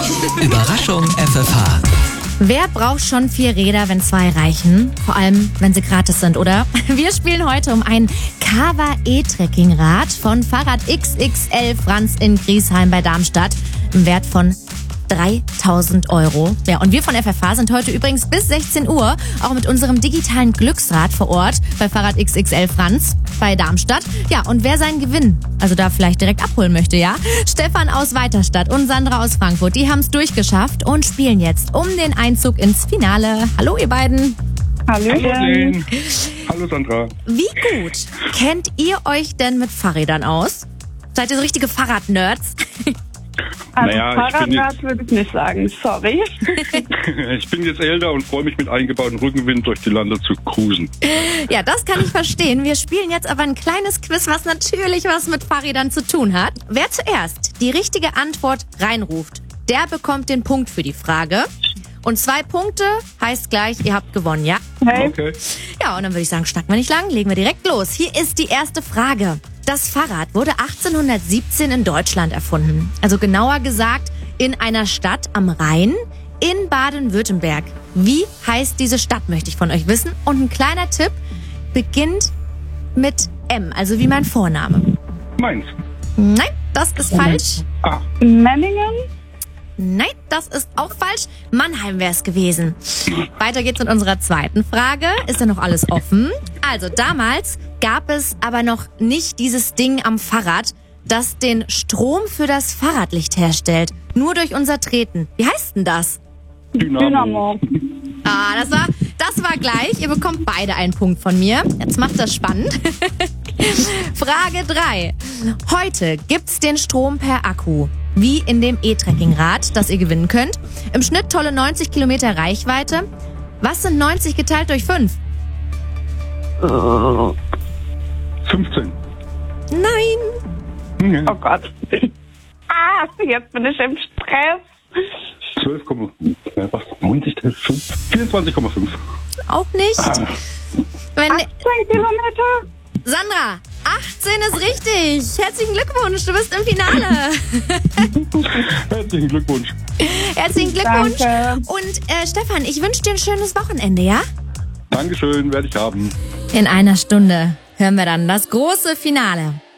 Überraschung FFH. Wer braucht schon 4 Räder, wenn 2 reichen? Vor allem, wenn sie gratis sind, oder? Wir spielen heute um ein Kawa E-Trekking-Rad von Fahrrad XXL Franz in Griesheim bei Darmstadt im Wert von 3.000 €. Ja, und wir von FFH sind heute übrigens bis 16 Uhr auch mit unserem digitalen Glücksrad vor Ort bei Fahrrad XXL Franz bei Darmstadt. Ja, und wer seinen Gewinn, also da vielleicht direkt abholen möchte, ja? Stefan aus Weiterstadt und Sandra aus Frankfurt, die haben es durchgeschafft und spielen jetzt um den Einzug ins Finale. Hallo ihr beiden. Hallo. Hallo Sandra. Wie gut kennt ihr euch denn mit Fahrrädern aus? Seid ihr so richtige Fahrradnerds? Also Naja, Fahrradrad würde ich nicht sagen, sorry. Ich bin jetzt älter und freue mich mit eingebautem Rückenwind durch die Lande zu cruisen. Ja, das kann ich verstehen. Wir spielen jetzt aber ein kleines Quiz, was natürlich was mit Fahrrädern zu tun hat. Wer zuerst die richtige Antwort reinruft, der bekommt den Punkt für die Frage. Und 2 Punkte heißt gleich, ihr habt gewonnen, ja? Hey, Okay. Ja, und dann würde ich sagen, schnacken wir nicht lang, legen wir direkt los. Hier ist die erste Frage. Das Fahrrad wurde 1817 in Deutschland erfunden. Also genauer gesagt in einer Stadt am Rhein in Baden-Württemberg. Wie heißt diese Stadt, möchte ich von euch wissen. Und ein kleiner Tipp, beginnt mit M, also wie mein Vorname. Meins. Nein, das ist falsch. Memmingen? Nein, das ist auch falsch. Mannheim wäre es gewesen. Weiter geht's mit unserer zweiten Frage. Ist ja noch alles offen? Also damals gab es aber noch nicht dieses Ding am Fahrrad, das den Strom für das Fahrradlicht herstellt. Nur durch unser Treten. Wie heißt denn das? Dynamo. Ah, das war gleich. Ihr bekommt beide einen Punkt von mir. Jetzt macht das spannend. Frage 3. Heute gibt's den Strom per Akku. Wie in dem E-Trekking-Rad, das ihr gewinnen könnt. Im Schnitt tolle 90 Kilometer Reichweite. Was sind 90 geteilt durch 5? 15. Nein. Oh Gott. Jetzt bin ich im Stress. 12,5. Was? 90 durch 5? 24,5. Auch nicht. Wenn, 18 Kilometer? Sandra, 18 ist richtig. Herzlichen Glückwunsch, du bist im Finale. Herzlichen Glückwunsch. Herzlichen Glückwunsch. Danke. Und Stefan, ich wünsche dir ein schönes Wochenende, ja? Dankeschön, werde ich haben. In einer Stunde hören wir dann das große Finale.